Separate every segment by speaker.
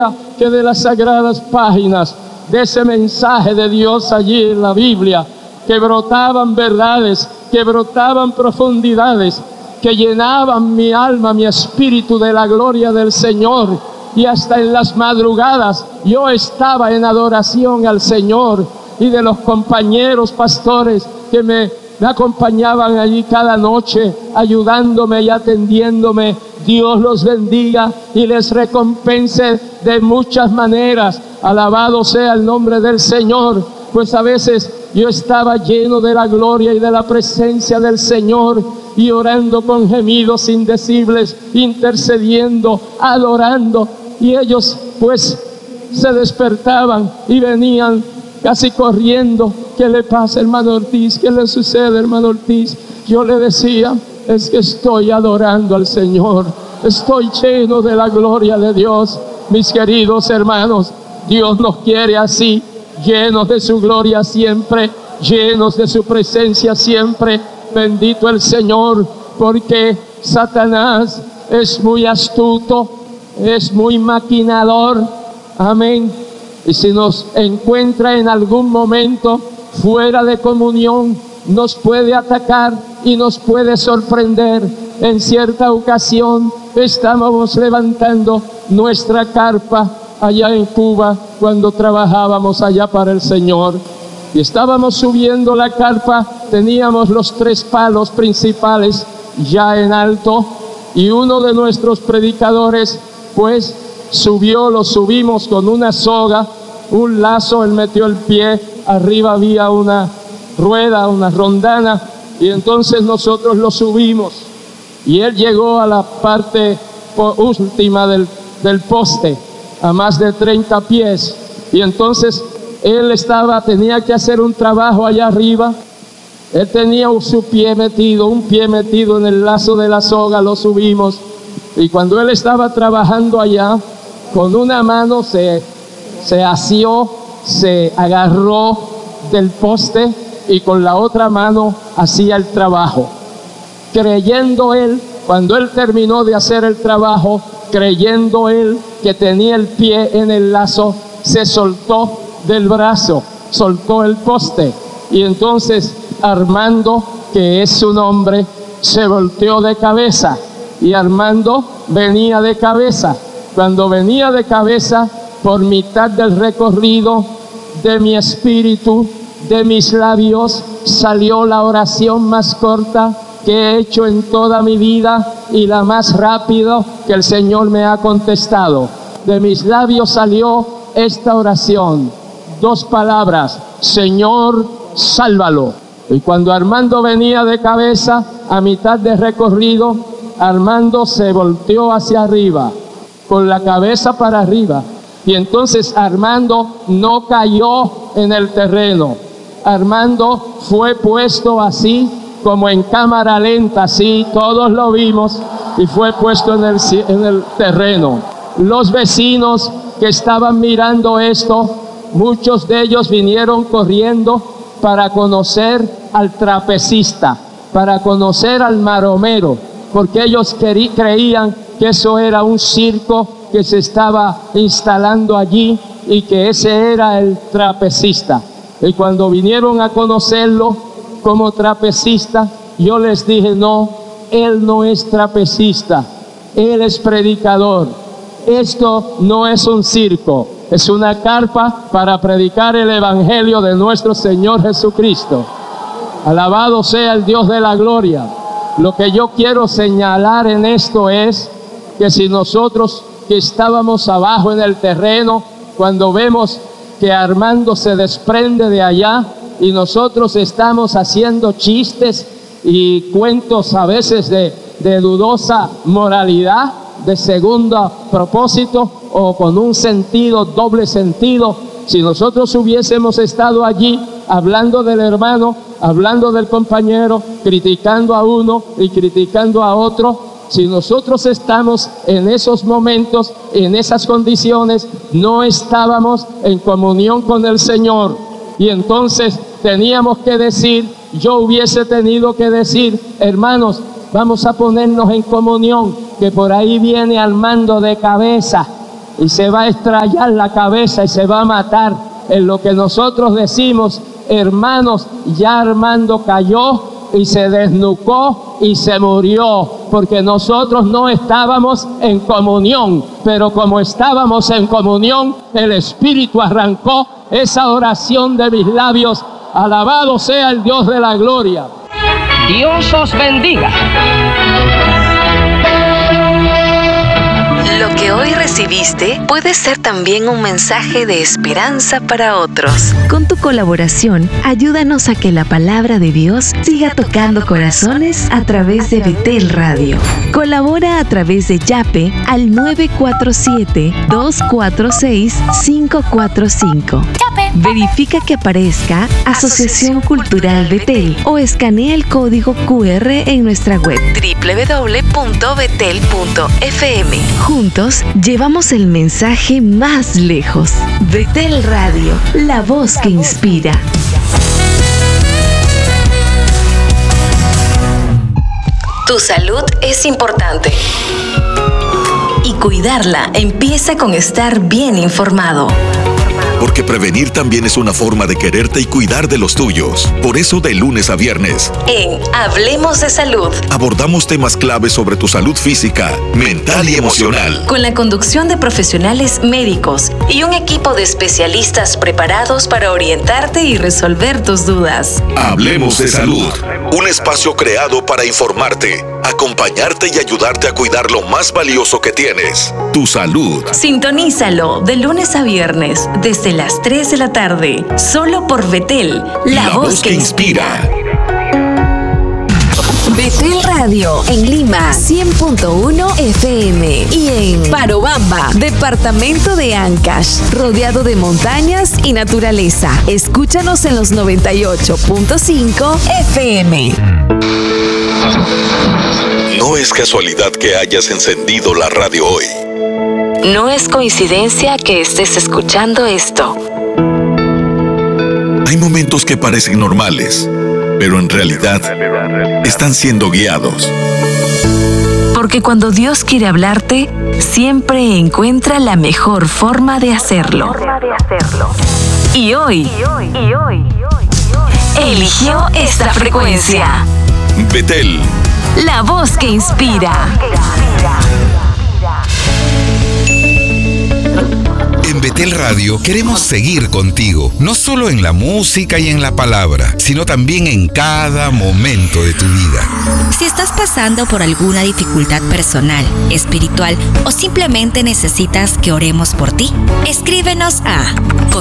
Speaker 1: que de las sagradas páginas de ese mensaje de Dios allí en la Biblia, que brotaban verdades, que brotaban profundidades, que llenaban mi alma, mi espíritu de la gloria del Señor. Y hasta en las madrugadas yo estaba en adoración al Señor, y de los compañeros pastores que me acompañaban allí cada noche, ayudándome y atendiéndome. Dios los bendiga y les recompense de muchas maneras. Alabado sea el nombre del Señor. Pues a veces yo estaba lleno de la gloria y de la presencia del Señor, y orando con gemidos indecibles, intercediendo, adorando. Y ellos pues se despertaban y venían casi corriendo. ¿Qué le pasa, hermano Ortiz? ¿Qué le sucede, hermano Ortiz? Yo le decía, es que estoy adorando al Señor, estoy lleno de la gloria de Dios. Mis queridos hermanos, Dios nos quiere así, llenos de su gloria siempre, llenos de su presencia siempre. Bendito el Señor, porque Satanás es muy astuto, es muy maquinador. Amén. Y si nos encuentra en algún momento fuera de comunión, nos puede atacar y nos puede sorprender. En cierta ocasión estábamos levantando nuestra carpa allá en Cuba, cuando trabajábamos allá para el Señor, y estábamos subiendo la carpa. Teníamos los 3 palos principales ya en alto, y uno de nuestros predicadores pues lo subimos con una soga, un lazo. Él metió el pie, arriba había una rueda, una rondana, y entonces nosotros lo subimos, y él llegó a la parte última del poste, a más de 30 pies, y entonces él tenía que hacer un trabajo allá arriba. Él tenía un pie metido en el lazo de la soga. Lo subimos, y cuando él estaba trabajando allá, con una mano se asió, se agarró del poste, y con la otra mano hacía el trabajo, creyendo él, cuando él terminó de hacer el trabajo, creyendo él que tenía el pie en el lazo, se soltó del brazo, soltó el poste, y entonces Armando, que es su nombre, se volteó de cabeza, y Armando venía de cabeza. Cuando venía de cabeza, por mitad del recorrido de mi espíritu, de mis labios, salió la oración más corta que he hecho en toda mi vida, y la más rápido que el Señor me ha contestado. De mis labios salió esta oración, 2 palabras: Señor, sálvalo. Y cuando Armando venía de cabeza, a mitad de recorrido, Armando se volteó hacia arriba, con la cabeza para arriba, y entonces Armando no cayó en el terreno. Armando fue puesto así, como en cámara lenta, así, todos lo vimos, y fue puesto en el terreno. Los vecinos que estaban mirando esto, muchos de ellos vinieron corriendo para conocer al trapecista, para conocer al maromero, porque ellos creían que eso era un circo que se estaba instalando allí, y que ese era el trapecista. Y cuando vinieron a conocerlo como trapecista, yo les dije: no, él no es trapecista, él es predicador. Esto no es un circo, es una carpa para predicar el evangelio de nuestro Señor Jesucristo. Alabado sea el Dios de la gloria. Lo que yo quiero señalar en esto es que si nosotros, que estábamos abajo en el terreno, cuando vemos que Armando se desprende de allá, y nosotros estamos haciendo chistes y cuentos a veces de dudosa moralidad, de segundo propósito, o con un sentido, doble sentido, si nosotros hubiésemos estado allí hablando del hermano, hablando del compañero, criticando a uno y criticando a otro, si nosotros estamos en esos momentos, en esas condiciones, no estábamos en comunión con el Señor. Y entonces teníamos que decir, yo hubiese tenido que decir: hermanos, vamos a ponernos en comunión, que por ahí viene Armando de cabeza, y se va a estrellar la cabeza y se va a matar en lo que nosotros decimos, hermanos, ya Armando cayó y se desnucó y se murió, porque nosotros no estábamos en comunión, pero como estábamos en comunión, el Espíritu arrancó esa oración de mis labios. Alabado sea el Dios de la gloria.
Speaker 2: Dios os bendiga.
Speaker 3: Lo que hoy recibiste puede ser también un mensaje de esperanza para otros. Con tu colaboración, ayúdanos a que la palabra de Dios siga tocando corazones a través de Betel Radio. Colabora a través de Yape al 947-246-545. Verifica que aparezca Asociación Cultural Betel o escanea el código QR en nuestra web www.betel.fm. Juntos llevamos el mensaje más lejos. Betel Radio, la voz que inspira. Tu salud es importante. Y cuidarla empieza con estar bien informado.
Speaker 4: Porque prevenir también es una forma de quererte y cuidar de los tuyos. Por eso, de lunes a viernes,
Speaker 3: en Hablemos de Salud,
Speaker 4: abordamos temas claves sobre tu salud física, mental y emocional.
Speaker 3: Con la conducción de profesionales médicos y un equipo de especialistas preparados para orientarte y resolver tus dudas.
Speaker 4: Hablemos de Salud. Un espacio creado para informarte, acompañarte y ayudarte a cuidar lo más valioso que tienes, tu salud.
Speaker 3: Sintonízalo de lunes a viernes, desde las 3 de la tarde, solo por Betel, la voz que inspira. Betel Radio en Lima 100.1 FM y en Parobamba, departamento de Ancash, rodeado de montañas y naturaleza. Escúchanos en los 98.5 FM.
Speaker 4: No es casualidad que hayas encendido la radio hoy.
Speaker 3: No es coincidencia que estés escuchando esto.
Speaker 4: Hay momentos que parecen normales, pero en realidad están siendo guiados.
Speaker 3: Porque cuando Dios quiere hablarte, siempre encuentra la mejor forma de hacerlo. Y hoy eligió esta frecuencia.
Speaker 4: Betel,
Speaker 3: la voz que inspira.
Speaker 5: En Betel Radio queremos seguir contigo, no solo en la música y en la palabra, sino también en cada momento de tu vida.
Speaker 6: Si estás pasando por alguna dificultad personal, espiritual o simplemente necesitas que oremos por ti, escríbenos a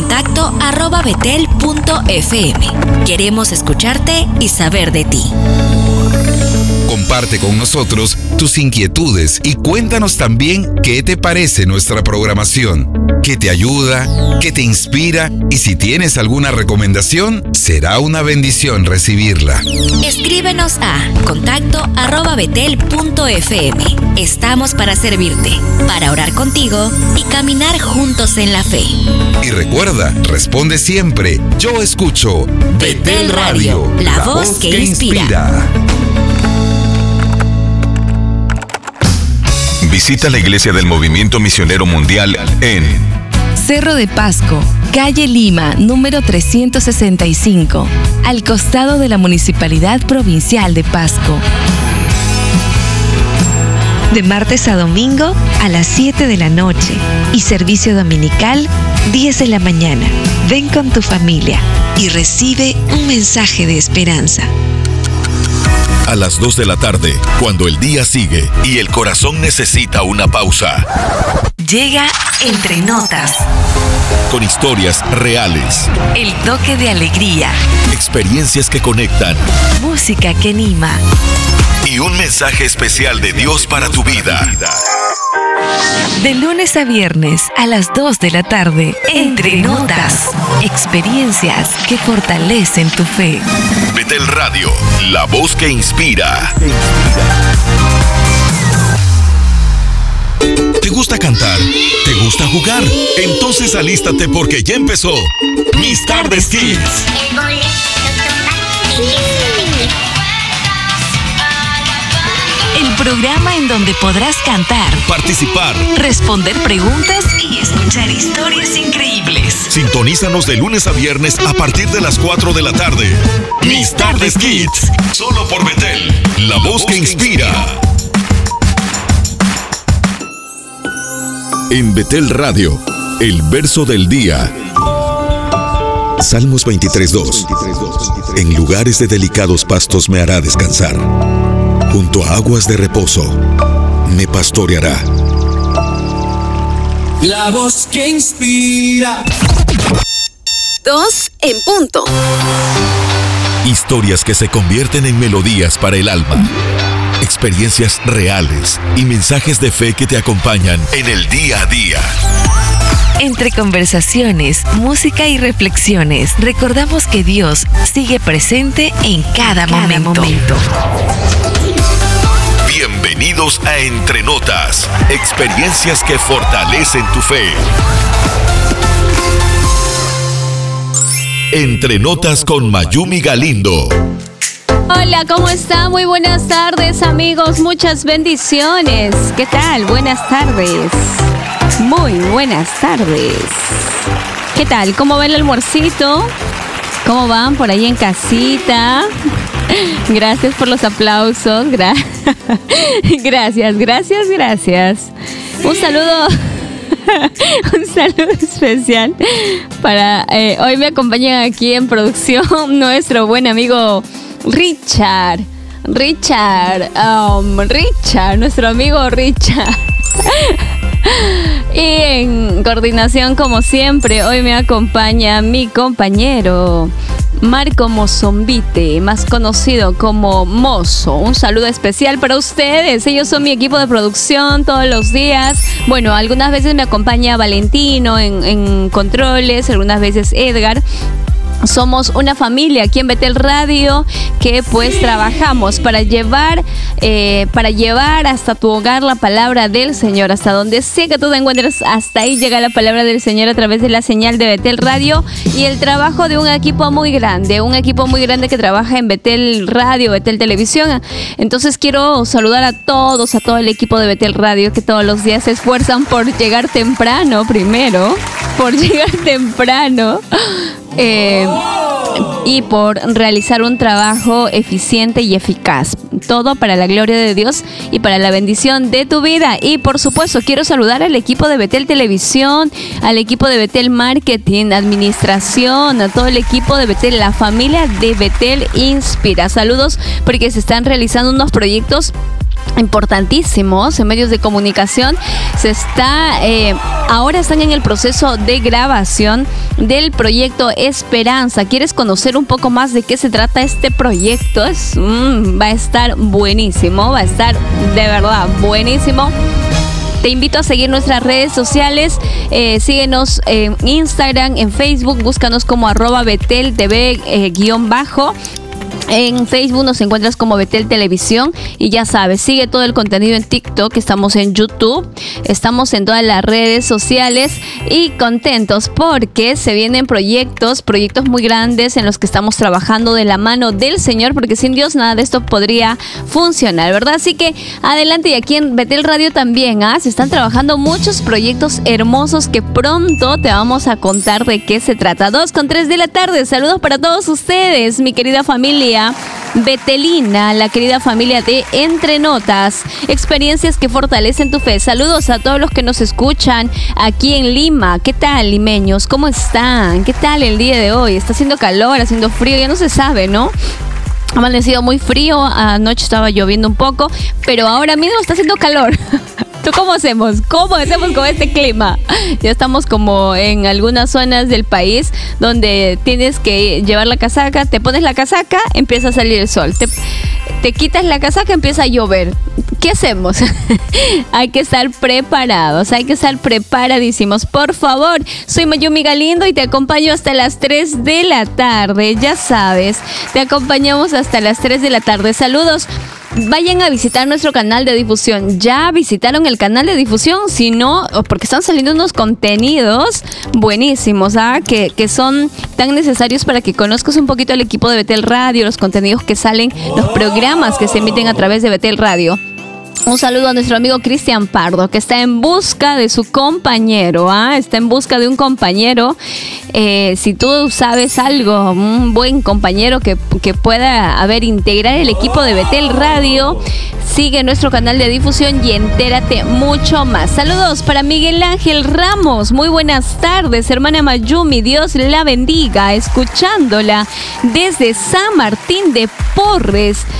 Speaker 6: contacto@betel.fm. Queremos escucharte y saber de ti.
Speaker 5: Comparte con nosotros tus inquietudes y cuéntanos también qué te parece nuestra programación, qué te ayuda, qué te inspira y si tienes alguna recomendación, será una bendición recibirla.
Speaker 6: Escríbenos a contacto@betel.fm. Estamos para servirte, para orar contigo y caminar juntos en la fe.
Speaker 5: Y recuerda, responde siempre, yo escucho Betel Radio,
Speaker 6: la voz que inspira.
Speaker 4: Visita la Iglesia del Movimiento Misionero Mundial en
Speaker 3: Cerro de Pasco, calle Lima, número 365, al costado de la Municipalidad Provincial de Pasco. De martes a domingo a las 7 de la noche y servicio dominical 10 de la mañana. Ven con tu familia y recibe un mensaje de esperanza.
Speaker 4: a las 2 de la tarde, cuando el día sigue y el corazón necesita una pausa.
Speaker 3: Llega Entre Notas.
Speaker 4: Con historias reales.
Speaker 3: El toque de alegría.
Speaker 4: Experiencias que conectan.
Speaker 3: Música que anima.
Speaker 4: Y un mensaje especial de Dios para tu vida.
Speaker 3: De lunes a viernes a las 2 de la tarde, Entre Notas. Experiencias que fortalecen tu fe.
Speaker 4: Betel Radio, la voz que inspira. ¿Te gusta cantar? ¿Te gusta jugar? Entonces alístate porque ya empezó Mis Tardes Kids.
Speaker 3: El programa en donde podrás cantar,
Speaker 4: participar,
Speaker 3: responder preguntas y escuchar historias increíbles.
Speaker 4: Sintonízanos de lunes a viernes a partir de las 4 de la tarde. Mis Tardes Kids, solo por Betel, la voz que inspira. En Betel Radio, el verso del día. Salmos 23:2. En lugares de delicados pastos me hará descansar. Junto a aguas de reposo me pastoreará.
Speaker 7: La voz que inspira.
Speaker 3: 2 en punto.
Speaker 4: Historias que se convierten en melodías para el alma. Experiencias reales y mensajes de fe que te acompañan en el día a día.
Speaker 3: Entre conversaciones, música y reflexiones, recordamos que Dios sigue presente en cada momento.
Speaker 4: Bienvenidos a Entre Notas, experiencias que fortalecen tu fe. Entre Notas con Mayumi Galindo.
Speaker 8: Hola, ¿cómo está? Muy buenas tardes, amigos. Muchas bendiciones. ¿Qué tal? Buenas tardes. Muy buenas tardes. ¿Qué tal? ¿Cómo va el almuercito? ¿Cómo van por ahí en casita? Gracias por los aplausos. Gracias. Un saludo especial para... hoy me acompañan aquí en producción nuestro buen amigo Richard, nuestro amigo Richard. Y en coordinación, como siempre, hoy me acompaña mi compañero Marco Mozombite, más conocido como Mozo. Un saludo especial para ustedes. Ellos son mi equipo de producción todos los días. Bueno, algunas veces me acompaña Valentino en controles, algunas veces Edgar. Somos una familia aquí en Betel Radio que pues trabajamos para llevar hasta tu hogar la palabra del Señor, hasta donde sea que tú te encuentres, hasta ahí llega la palabra del Señor a través de la señal de Betel Radio y el trabajo de un equipo muy grande que trabaja en Betel Radio, Betel Televisión. Entonces quiero saludar a todo el equipo de Betel Radio que todos los días se esfuerzan por llegar temprano y por realizar un trabajo eficiente y eficaz. Todo para la gloria de Dios y para la bendición de tu vida. Y por supuesto, quiero saludar al equipo de Betel Televisión, al equipo de Betel Marketing, Administración, a todo el equipo de Betel, la familia de Betel Inspira. Saludos porque se están realizando unos proyectos importantísimos en medios de comunicación. Ahora están en el proceso de grabación del proyecto Esperanza. ¿Quieres conocer un poco más de qué se trata este proyecto? Va a estar buenísimo, va a estar de verdad buenísimo. Te invito a seguir nuestras redes sociales. Síguenos en Instagram, en Facebook, búscanos como @BetelTV _ En Facebook nos encuentras como Betel Televisión y ya sabes, sigue todo el contenido en TikTok, estamos en YouTube, estamos en todas las redes sociales y contentos porque se vienen proyectos muy grandes en los que estamos trabajando de la mano del Señor, porque sin Dios nada de esto podría funcionar, ¿verdad? Así que adelante, y aquí en Betel Radio también se están trabajando muchos proyectos hermosos que pronto te vamos a contar de qué se trata. 2:03 de la tarde, saludos para todos ustedes, mi querida familia betelina, la querida familia de Entre Notas, experiencias que fortalecen tu fe. Saludos a todos los que nos escuchan aquí en Lima. ¿Qué tal, limeños? ¿Cómo están? ¿Qué tal el día de hoy? Está haciendo calor, haciendo frío, ya no se sabe, ¿no? Ha amanecido muy frío, anoche estaba lloviendo un poco, pero ahora mismo está haciendo calor. ¿Tú cómo hacemos? ¿Cómo hacemos con este clima? Ya estamos como en algunas zonas del país donde tienes que llevar la casaca, te pones la casaca, empieza a salir el sol. Te quitas la casaca, empieza a llover. ¿Qué hacemos? Hay que estar preparados, hay que estar preparadísimos. Por favor, soy Mayumi Galindo y te acompaño hasta las 3 de la tarde. Ya sabes, te acompañamos hasta las 3 de la tarde. Saludos. Vayan a visitar nuestro canal de difusión. ¿Ya visitaron el canal de difusión? Si no, porque están saliendo unos contenidos buenísimos, que son tan necesarios para que conozcas un poquito el equipo de Betel Radio, los contenidos que salen, los programas que se emiten a través de Betel Radio. Un saludo a nuestro amigo Cristian Pardo, que está en busca de su compañero, está en busca de un compañero. Si tú sabes algo, un buen compañero que pueda integrar el equipo de Betel Radio, sigue nuestro canal de difusión y entérate mucho más. Saludos para Miguel Ángel Ramos. Muy buenas tardes, hermana Mayumi. Dios la bendiga, escuchándola desde San Martín de Porres.